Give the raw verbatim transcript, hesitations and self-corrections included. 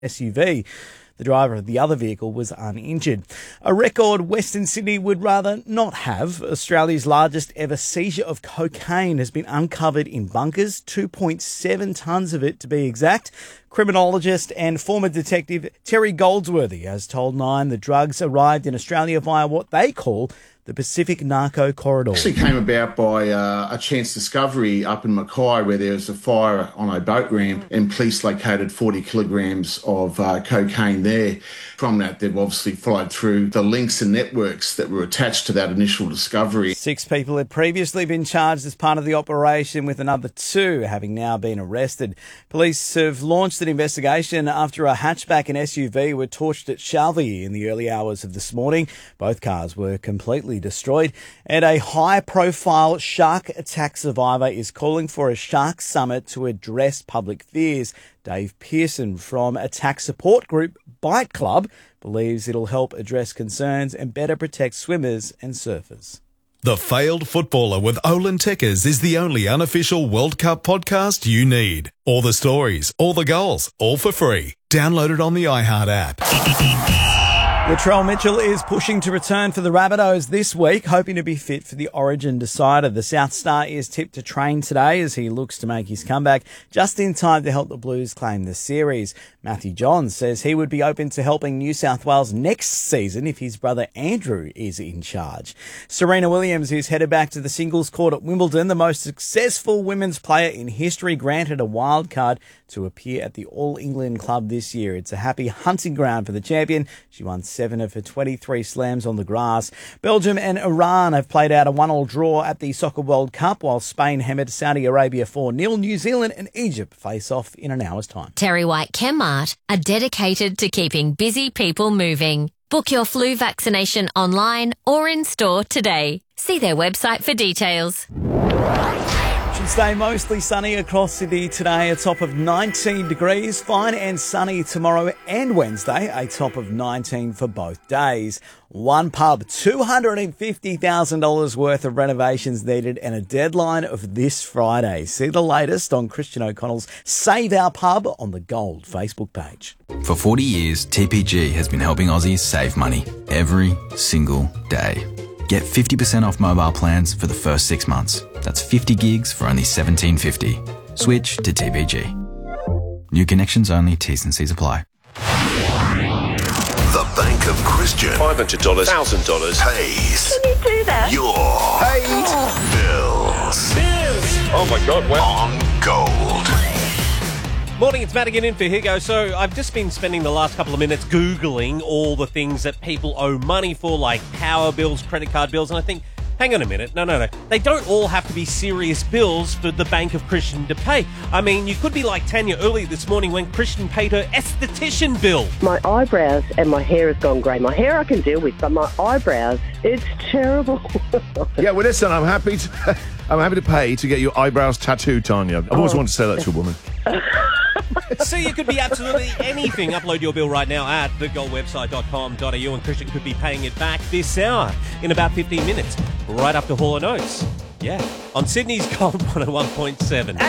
S U V. The driver of the other vehicle was uninjured. A record Western Sydney would rather not have. Australia's largest ever seizure of cocaine has been uncovered in bunkers, two point seven tonnes of it to be exact. Criminologist and former detective Terry Goldsworthy has told Nine the drugs arrived in Australia via what they call the Pacific Narco Corridor. It actually came about by uh, a chance discovery up in Mackay where there was a fire on a boat ramp and police located forty kilograms of uh, cocaine there. From that, they've obviously followed through the links and networks that were attached to that initial discovery. Six people had previously been charged as part of the operation, with another two having now been arrested. Police have launched an investigation after a hatchback and S U V were torched at Shalvey in the early hours of this morning. Both cars were completely destroyed, and a high-profile shark attack survivor is calling for a shark summit to address public fears. Dave Pearson from attack support group Bite Club believes it'll help address concerns and better protect swimmers and surfers. The Failed Footballer with Olin Teckers is the only unofficial World Cup podcast you need. All the stories, all the goals, all for free. Download it on the iHeart app. Latrell Mitchell is pushing to return for the Rabbitohs this week, hoping to be fit for the Origin decider. The South Star is tipped to train today as he looks to make his comeback just in time to help the Blues claim the series. Matthew Johns says he would be open to helping New South Wales next season if his brother Andrew is in charge. Serena Williams is headed back to the singles court at Wimbledon. The most successful women's player in history granted a wild card to appear at the All England Club this year. It's a happy hunting ground for the champion. She won seven of her twenty-three slams on the grass. Belgium and Iran have played out a one-all draw at the Soccer World Cup, while Spain hammered Saudi Arabia four nil. New Zealand and Egypt face off in an hour's time. Terry White Chemmart are dedicated to keeping busy people moving. Book your flu vaccination online or in store today. See their website for details. Should stay mostly sunny across Sydney today, a top of nineteen degrees. Fine and sunny tomorrow and Wednesday, a top of nineteen for both days. One pub, two hundred fifty thousand dollars worth of renovations needed, and a deadline of this Friday. See the latest on Christian O'Connell's Save Our Pub on the Gold Facebook page. For forty years, T P G has been helping Aussies save money every single day. Get fifty percent off mobile plans for the first six months. That's fifty gigs for only seventeen fifty. Switch to T P G. New connections only, T's and C's apply. The Bank of Christian. five hundred dollars, one thousand dollars. Pays. Can you do that? Your paid bills. Bills. Oh my God, wow. On Gold. Morning, it's Matt again in for Higo. So I've just been spending the last couple of minutes Googling all the things that people owe money for, like power bills, credit card bills, and I think, hang on a minute, no, no, no. They don't all have to be serious bills for the Bank of Christian to pay. I mean, you could be like Tanya earlier this morning when Christian paid her esthetician bill. My eyebrows and my hair has gone grey. My hair I can deal with, but my eyebrows, it's terrible. Yeah, well, listen, I'm happy to, I'm happy to pay to get your eyebrows tattooed, Tanya. I've always Oh. wanted to say that to a woman. So you could be absolutely anything. Upload your bill right now at the gold website dot com dot a u, and Christian could be paying it back this hour in about fifteen minutes, right up to Hall and Oates. Yeah, on Sydney's Gold one oh one point seven.